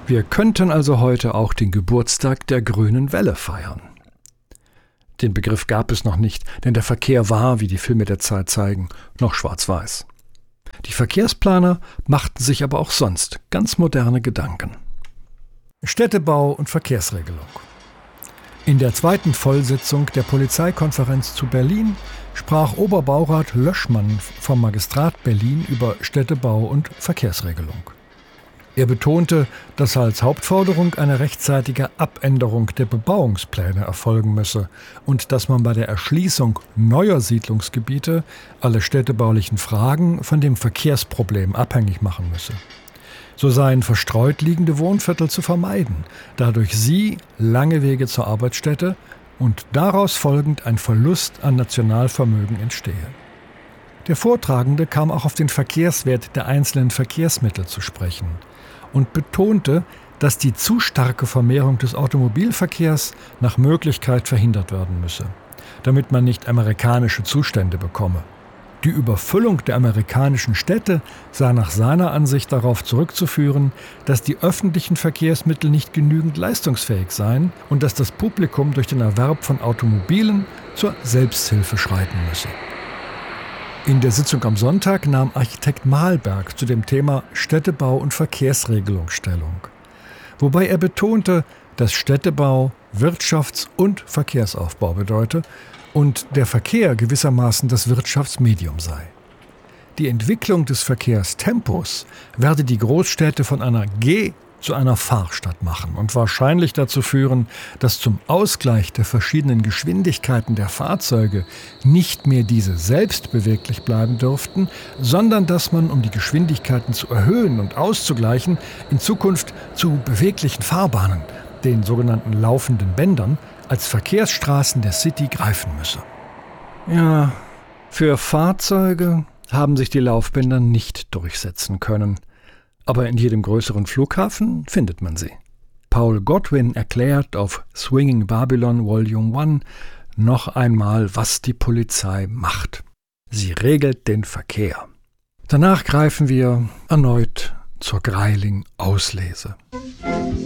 Wir könnten also heute auch den Geburtstag der grünen Welle feiern. Den Begriff gab es noch nicht, denn der Verkehr war, wie die Filme der Zeit zeigen, noch schwarz-weiß. Die Verkehrsplaner machten sich aber auch sonst ganz moderne Gedanken. Städtebau und Verkehrsregelung. In der zweiten Vollsitzung der Polizeikonferenz zu Berlin sprach Oberbaurat Löschmann vom Magistrat Berlin über Städtebau und Verkehrsregelung. Er betonte, dass als Hauptforderung eine rechtzeitige Abänderung der Bebauungspläne erfolgen müsse und dass man bei der Erschließung neuer Siedlungsgebiete alle städtebaulichen Fragen von dem Verkehrsproblem abhängig machen müsse. So seien verstreut liegende Wohnviertel zu vermeiden, da durch sie lange Wege zur Arbeitsstätte und daraus folgend ein Verlust an Nationalvermögen entstehe. Der Vortragende kam auch auf den Verkehrswert der einzelnen Verkehrsmittel zu sprechen und betonte, dass die zu starke Vermehrung des Automobilverkehrs nach Möglichkeit verhindert werden müsse, damit man nicht amerikanische Zustände bekomme. Die Überfüllung der amerikanischen Städte sei nach seiner Ansicht darauf zurückzuführen, dass die öffentlichen Verkehrsmittel nicht genügend leistungsfähig seien und dass das Publikum durch den Erwerb von Automobilen zur Selbsthilfe schreiten müsse. In der Sitzung am Sonntag nahm Architekt Mahlberg zu dem Thema Städtebau und Verkehrsregelung Stellung, wobei er betonte, dass Städtebau Wirtschafts- und Verkehrsaufbau bedeute und der Verkehr gewissermaßen das Wirtschaftsmedium sei. Die Entwicklung des Verkehrstempos werde die Großstädte von einer Geh- zu einer Fahrstadt machen und wahrscheinlich dazu führen, dass zum Ausgleich der verschiedenen Geschwindigkeiten der Fahrzeuge nicht mehr diese selbst beweglich bleiben dürften, sondern dass man, um die Geschwindigkeiten zu erhöhen und auszugleichen, in Zukunft zu beweglichen Fahrbahnen, den sogenannten laufenden Bändern, als Verkehrsstraßen der City greifen müsse. Ja, für Fahrzeuge haben sich die Laufbänder nicht durchsetzen können. Aber in jedem größeren Flughafen findet man sie. Paul Godwin erklärt auf Swinging Babylon Volume 1 noch einmal, was die Polizei macht. Sie regelt den Verkehr. Danach greifen wir erneut zur Greiling-Auslese.